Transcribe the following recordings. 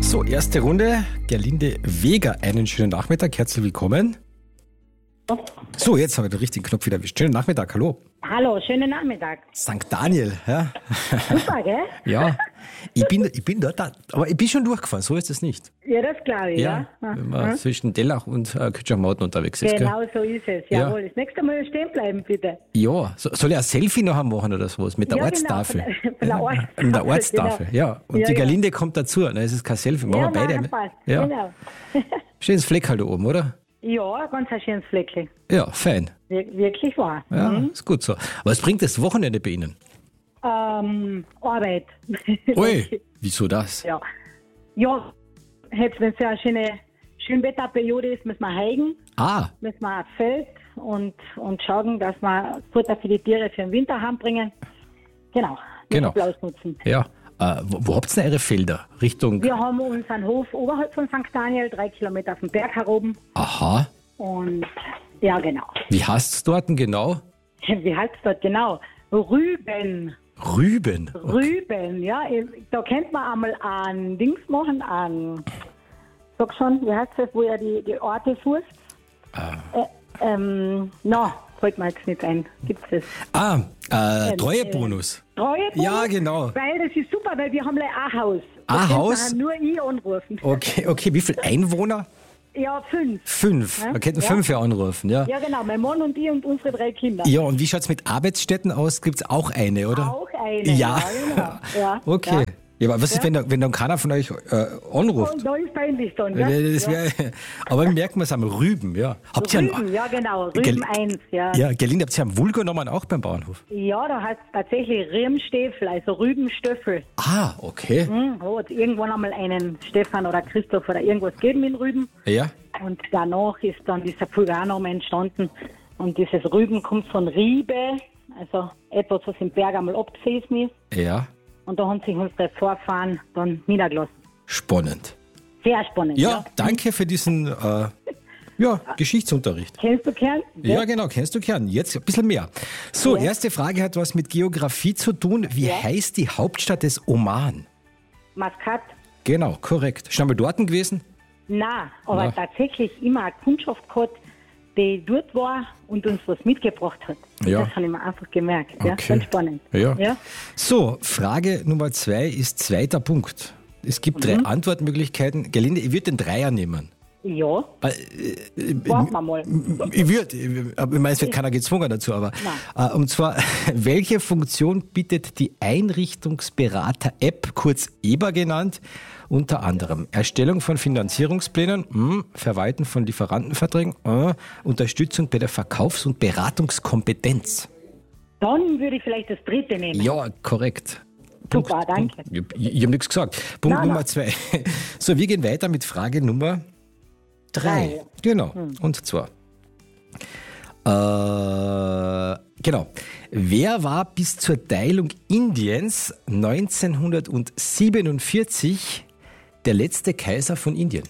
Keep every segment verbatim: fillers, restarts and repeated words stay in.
So, erste Runde. Gerlinde Weger, einen schönen Nachmittag. Herzlich willkommen. So, jetzt habe ich den richtigen Knopf wieder erwischt. Schönen Nachmittag, hallo. Hallo, schönen Nachmittag. Sankt Daniel, ja. Super, gell? Ja, ich bin, ich bin dort, da, aber ich bin schon durchgefahren, so ist es nicht. Ja, das glaube ich, ja. Ja, wenn man zwischen Dellach und äh, Kütschachmauten unterwegs ist, Genau gell? so ist es, Ja. jawohl. Das nächste Mal stehen bleiben, bitte. Ja, so, soll ich ein Selfie noch machen oder sowas mit der Ja, Ortstafel? Genau, von der Ortstafel, Mit der Ortstafel, genau. ja. Und Ja, die genau. Gerlinde kommt dazu, ne? Es ist kein Selfie, machen Ja, wir beide. nein, ne? passt. Ja. Genau. Schönes Fleck halt da oben, oder? Ja, ganz ein schönes Fleckchen. Ja, fein. Wir- Wirklich wahr. Ja, Mhm. ist gut so. Was bringt das Wochenende bei Ihnen? Ähm, Arbeit. Ui, wieso das? Ja. Ja, jetzt, wenn es ja eine schöne Schönwetterperiode ist, müssen wir heigen, Ah, müssen wir aufs Feld und, und schauen, dass wir Futter für die Tiere für den Winter heimbringen. Genau. Genau. Das ausnutzen. ja. Äh, wo, wo habt ihr denn eure Felder? Richtung... Wir haben unseren Hof oberhalb von Sankt Daniel, drei Kilometer auf dem Berg heroben. Aha. Und ja, genau. Wie heißt es dort denn genau? Wie heißt es dort genau? Rüben. Rüben. Rüben, ja. Da könnte man einmal ein Dings machen, an, sag schon, wie heißt das, wo er die, die Orte sucht? Ah. Äh, ähm, na, fällt mir jetzt nicht ein. Gibt's das? Ah, äh, Ähm, Treuebonus. Treuebonus? Ja, genau. Weil das ist super, weil wir haben gleich ein Haus. Da Ein könnte Haus? man nur ich anrufen. Okay, okay. Wie viele Einwohner? Ja, fünf. Fünf. Ja? Wir könnten Ja. fünf ja anrufen, ja. Ja, genau. Mein Mann und ich und unsere drei Kinder. Ja, und wie schaut es mit Arbeitsstätten aus? Gibt es auch eine, oder? Auch eine. Ja. genau. Ja. Okay. Ja. Ja, aber was ist, Ja. wenn, da, wenn dann keiner von euch äh, anruft? Und da ist peinlich dann, ja? Äh, Das ja. wär, aber merkt man es am Rüben, ja. Habt ihr Rüben, einen, ja genau, Gel- Rüben eins, ja. ja, Gerlinde, habt ihr einen Vulgo genommen auch beim Bauernhof? Ja, da heißt es tatsächlich Rübenstiefel, also Rübenstöffel. Ah, okay. Hm, hat irgendwann einmal einen Stefan oder Christoph oder irgendwas gegeben in Rüben. Ja, Und danach ist dann dieser Vulgarname entstanden. Und dieses Rüben kommt von Riebe, also etwas, was im Berg einmal abgesessen ist. ja, Und da haben sich unsere Vorfahren dann niedergelassen. spannend. Sehr spannend. Ja, danke für diesen äh, ja, Geschichtsunterricht. Kennst du Kern? Ja, genau, kennst du Kern. Jetzt ein bisschen mehr. So, Ja. erste Frage hat was mit Geografie zu tun. Wie Ja. heißt die Hauptstadt des Oman? Maskat? Genau, korrekt. Schon mal dort gewesen? Nein, aber Na. tatsächlich immer eine Kundschaft gehabt, die dort war und uns was mitgebracht hat. Ja. Das habe ich mir einfach gemerkt. Ja, Okay. ganz spannend. Ja. Ja. So, Frage Nummer zwei ist zweiter Punkt. Es gibt Mhm. drei Antwortmöglichkeiten. Gerlinde, ich würde den Dreier nehmen. Ja, Äh, äh, warten wir mal. Ich würde, ich meine, es wird keiner gezwungen dazu, aber äh, und zwar, welche Funktion bietet die Einrichtungsberater-App, kurz E B A genannt, unter anderem Erstellung von Finanzierungsplänen, mh, Verwalten von Lieferantenverträgen, äh, Unterstützung bei der Verkaufs- und Beratungskompetenz. Dann würde ich vielleicht das dritte nehmen. Ja, korrekt. Super, danke. Ich, ich, ich habe nichts gesagt. Punkt Nein, Nummer nein. zwei. So, wir gehen weiter mit Frage Nummer drei. Drei. Genau. Und zwar. Äh, genau. Wer war bis zur Teilung Indiens neunzehnhundertsiebenundvierzig der letzte Kaiser von Indien?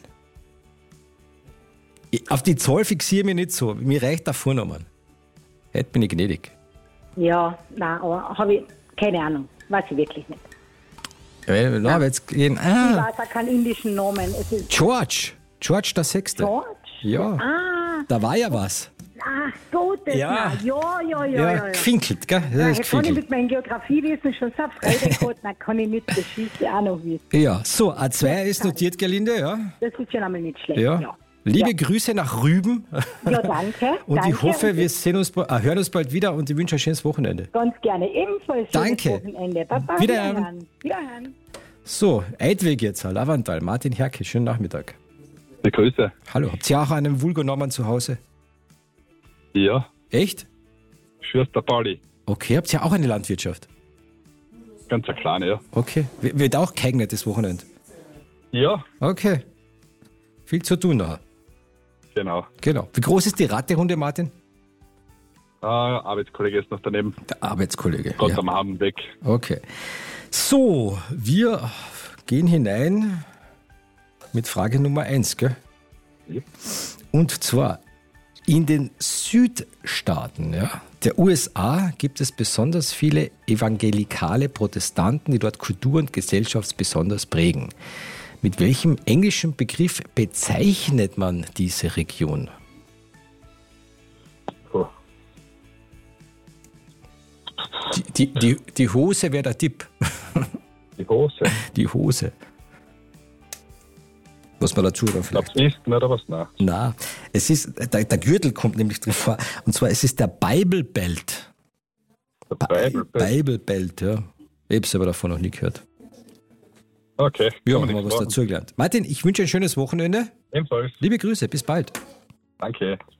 Ich- Auf die Zahl fixiere ich mich nicht so. Mir reicht der Vornamen. Heute bin ich gnädig. Ja, nein, aber habe ich keine Ahnung. Weiß ich wirklich nicht. Ja, na, aber jetzt gehen. Ich Ah, weiß auch keinen indischen Namen. Es ist George. George der Sechste. George? Ja. Ah, Da war ja was. ach Gott, das Ja. ja. ja, ja, ja, Ja, ja. ja. gefinkelt, gell? Ja, Ja, jetzt kann ich gefinkelt. mit meinem Geografiewissen schon so Freude gehabt, dann kann ich mit der Geschichte auch noch wissen. Ja, so, A zwei ist notiert, Gerlinde, ja. Das ist schon einmal nicht schlecht. Ja. Ja, Liebe Ja. Grüße nach Rüben. ja danke. Und danke. ich hoffe, wir sehen uns, ba- äh, hören uns bald wieder und ich wünsche ein schönes Wochenende. Ganz gerne. Ebenfalls schönes Danke. Wochenende. Baba, Wiederhören. wiederhören. Wiederhören. So, Eidweg jetzt, Lavantal, Martin Herke, schönen Nachmittag. Die Grüße. Hallo, habt ihr auch einen Vulgo-Namen zu Hause? Ja, Echt? Schwester Pauli. Okay, habt ihr auch eine Landwirtschaft? Ganz eine kleine, ja. Okay, W- wird auch geeignet das Wochenende? Ja, Okay, viel zu tun da. genau. Genau. Wie groß ist die Raterunde, Martin? Äh, Arbeitskollege ist noch daneben. Der Arbeitskollege. Gott Ja. am Abend weg. Okay. So, wir gehen hinein mit Frage Nummer eins, gell? Ja. Und zwar in den Südstaaten, ja, der U S A gibt es besonders viele evangelikale Protestanten, die dort Kultur und Gesellschaft besonders prägen. Mit welchem englischen Begriff bezeichnet man diese Region? Oh. Die, die, die, die Hose wäre der Tipp. Die Hose. Die Hose. Was man dazu dann Ich glaube, vielleicht. es ist nicht, aber was nach. Na, es ist, der, der Gürtel kommt nämlich drin vor. Und zwar, es ist der Bible Belt. Der Bible Belt. Bible Belt, ja. Ich habe es aber davon noch nie gehört. Okay. Ja, kann haben man wir nichts was machen. dazugelernt. Martin, ich wünsche ein schönes Wochenende. Ebenfalls. Liebe Grüße, bis bald. Danke.